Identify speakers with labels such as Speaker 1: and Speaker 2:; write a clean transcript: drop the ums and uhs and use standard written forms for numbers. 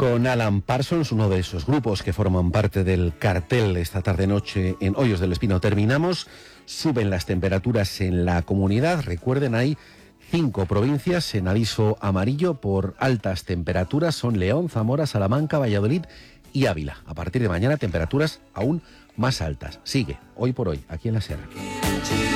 Speaker 1: Con Alan Parsons, uno de esos grupos que forman parte del cartel esta tarde-noche en Hoyos del Espino. Terminamos, suben las temperaturas en la comunidad. Recuerden, hay 5 provincias en aviso amarillo por altas temperaturas. Son León, Zamora, Salamanca, Valladolid y Ávila. A partir de mañana, temperaturas aún más altas. Sigue, hoy por hoy, aquí en la Sierra.